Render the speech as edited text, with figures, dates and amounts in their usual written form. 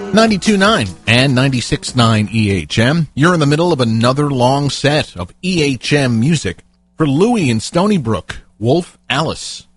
92.9 and 96.9 EHM. You're in the middle of another long set of EHM music for Louie in Stony Brook, Wolf Alice.